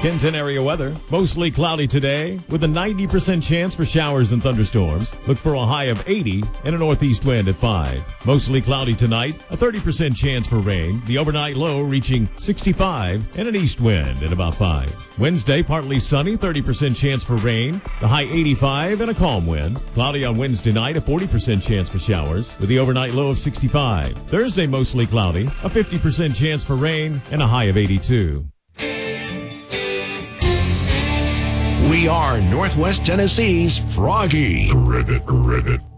10-10 area weather. Mostly cloudy today with a 90% chance for showers and thunderstorms. Look for a high of 80 and a northeast wind at 5. Mostly cloudy tonight. A 30% chance for rain. The overnight low reaching 65 and an east wind at about 5. Wednesday, partly sunny. 30% chance for rain. The high 85 and a calm wind. Cloudy on Wednesday night. A 40% chance for showers with the overnight low of 65. Thursday, mostly cloudy. A 50% chance for rain and a high of 82. We are Northwest Tennessee's Froggy. Reddit.